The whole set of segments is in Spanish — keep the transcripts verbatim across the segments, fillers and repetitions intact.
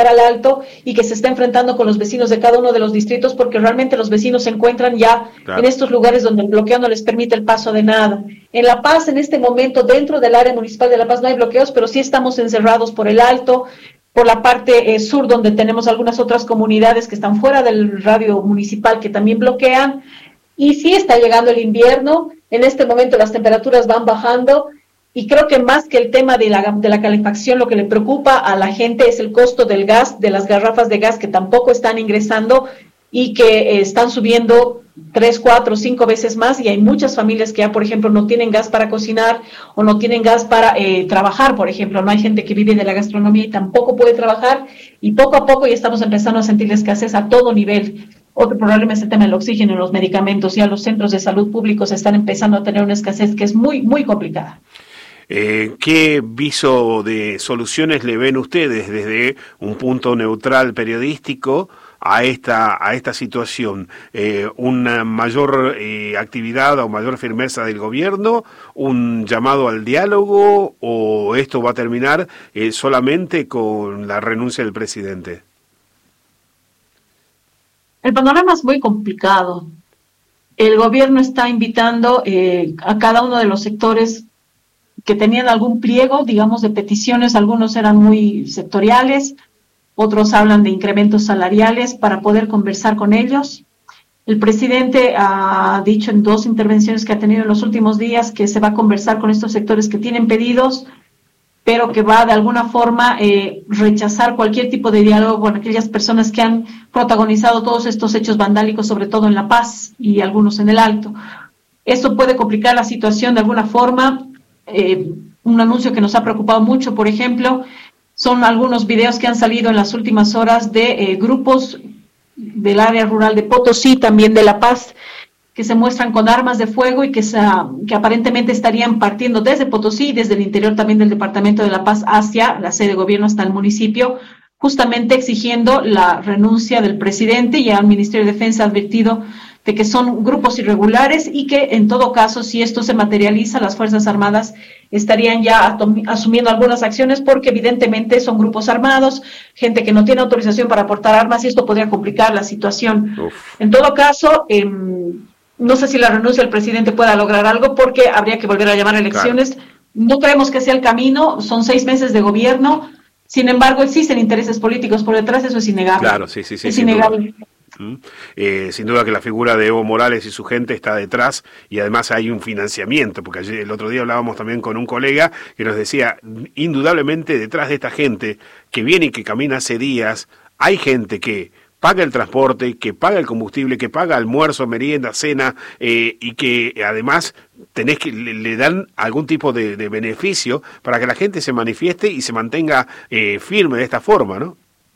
al Alto y que se está enfrentando con los vecinos de cada uno de los distritos, porque realmente los vecinos se encuentran ya claro. en estos lugares donde el bloqueo no les permite el paso de nada. En La Paz, en este momento, dentro del área municipal de La Paz no hay bloqueos, pero sí estamos encerrados por el Alto, por la parte eh, sur, donde tenemos algunas otras comunidades que están fuera del radio municipal que también bloquean, y sí está llegando el invierno. En este momento las temperaturas van bajando, y creo que más que el tema de la, de la calefacción, lo que le preocupa a la gente es el costo del gas, de las garrafas de gas que tampoco están ingresando y que eh, están subiendo tres, cuatro, cinco veces más, y hay muchas familias que ya, por ejemplo, no tienen gas para cocinar o no tienen gas para eh, trabajar, por ejemplo. No hay gente que vive de la gastronomía y tampoco puede trabajar, y poco a poco ya estamos empezando a sentir la escasez a todo nivel. Otro problema es el tema del oxígeno y los medicamentos. Ya los centros de salud públicos están empezando a tener una escasez que es muy, muy complicada. Eh, ¿Qué viso de soluciones le ven ustedes desde un punto neutral periodístico a esta a esta situación? Eh, ¿Una mayor eh, actividad o mayor firmeza del gobierno? ¿Un llamado al diálogo? ¿O esto va a terminar eh, solamente con la renuncia del presidente? El panorama es muy complicado. El gobierno está invitando eh, a cada uno de los sectores que tenían algún pliego, digamos, de peticiones. Algunos eran muy sectoriales, otros hablan de incrementos salariales para poder conversar con ellos. El presidente ha dicho en dos intervenciones que ha tenido en los últimos días que se va a conversar con estos sectores que tienen pedidos, pero que va de alguna forma eh, rechazar cualquier tipo de diálogo con aquellas personas que han protagonizado todos estos hechos vandálicos, sobre todo en La Paz y algunos en el Alto. Esto puede complicar la situación de alguna forma. Eh, un anuncio que nos ha preocupado mucho, por ejemplo, son algunos videos que han salido en las últimas horas de eh, grupos del área rural de Potosí, también de La Paz, que se muestran con armas de fuego y que, se, que aparentemente estarían partiendo desde Potosí y desde el interior también del departamento de La Paz hacia la sede de gobierno, hasta el municipio, justamente exigiendo la renuncia del presidente. Y el Ministerio de Defensa ha advertido de que son grupos irregulares y que en todo caso, si esto se materializa, las Fuerzas Armadas estarían ya asumiendo algunas acciones, porque evidentemente son grupos armados, gente que no tiene autorización para portar armas, y esto podría complicar la situación. Uf. En todo caso, eh, no sé si la renuncia del presidente pueda lograr algo, porque habría que volver a llamar a elecciones. Claro. No creemos que sea el camino, son seis meses de gobierno, sin embargo existen intereses políticos por detrás, eso es innegable. Claro, sí, sí, sí. Es innegable. Eh, sin duda que la figura de Evo Morales y su gente está detrás, y además hay un financiamiento, porque ayer, el otro día hablábamos también con un colega que nos decía, indudablemente detrás de esta gente que viene y que camina hace días, hay gente que paga el transporte, que paga el combustible, que paga almuerzo, merienda, cena, eh, y que además tenés que le, le dan algún tipo de, de beneficio para que la gente se manifieste y se mantenga eh, firme de esta forma, ¿no?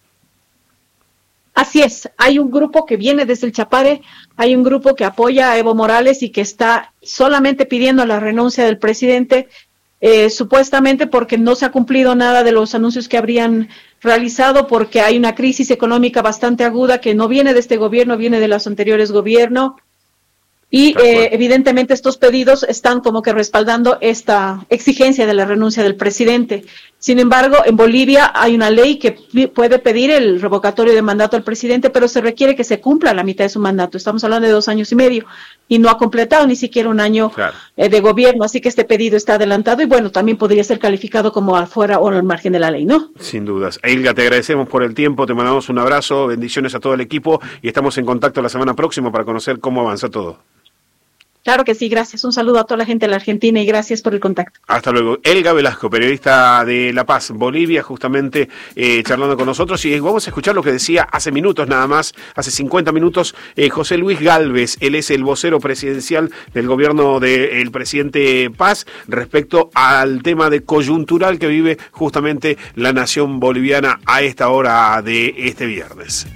Así es, hay un grupo que viene desde el Chapare, hay un grupo que apoya a Evo Morales y que está solamente pidiendo la renuncia del presidente, eh, supuestamente porque no se ha cumplido nada de los anuncios que habrían realizado, porque hay una crisis económica bastante aguda que no viene de este gobierno, viene de los anteriores gobiernos. Y eh, evidentemente estos pedidos están como que respaldando esta exigencia de la renuncia del presidente. Sin embargo, en Bolivia hay una ley que puede pedir el revocatorio de mandato al presidente, pero se requiere que se cumpla la mitad de su mandato. Estamos hablando de dos años y medio y no ha completado ni siquiera un año claro. eh, de gobierno, así que este pedido está adelantado y bueno, también podría ser calificado como afuera o al margen de la ley, ¿no? Sin dudas. Elga, te agradecemos por el tiempo, te mandamos un abrazo, bendiciones a todo el equipo y estamos en contacto la semana próxima para conocer cómo avanza todo. Claro que sí, gracias. Un saludo a toda la gente de la Argentina y gracias por el contacto. Hasta luego. Elga Velasco, periodista de La Paz, Bolivia, justamente eh, charlando con nosotros, y vamos a escuchar lo que decía hace minutos nada más, hace cincuenta minutos, eh, José Luis Gálvez. Él es el vocero presidencial del gobierno del presidente Paz respecto al tema de coyuntural que vive justamente la nación boliviana a esta hora de este viernes.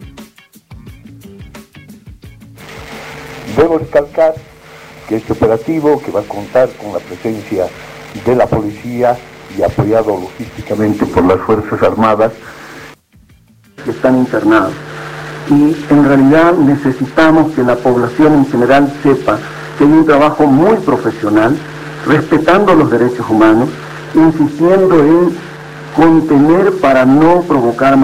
Debo recalcar que este operativo, que va a contar con la presencia de la policía y apoyado logísticamente por las Fuerzas Armadas, que están internados. Y en realidad necesitamos que la población en general sepa que hay un trabajo muy profesional, respetando los derechos humanos, insistiendo en contener para no provocar